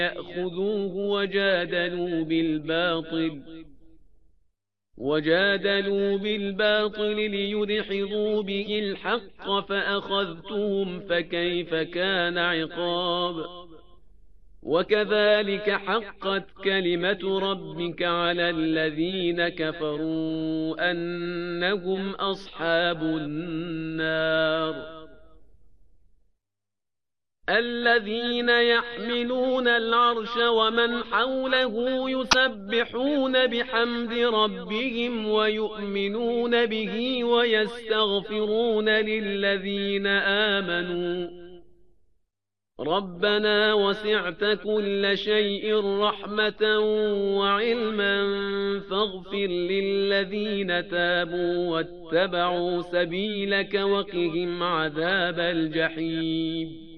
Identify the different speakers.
Speaker 1: يأخذوه وجادلوا بالباطل ليدحضوا به الحق فأخذتهم فكيف كان عقاب وكذلك حقت كلمة ربك على الذين كفروا أنهم أصحاب النار الذين يحملون العرش ومن حوله يسبحون بحمد ربهم ويؤمنون به ويستغفرون للذين آمنوا ربنا وسعت كل شيء رحمة وعلما فاغفر للذين تابوا واتبعوا سبيلك وقهم عذاب الجحيم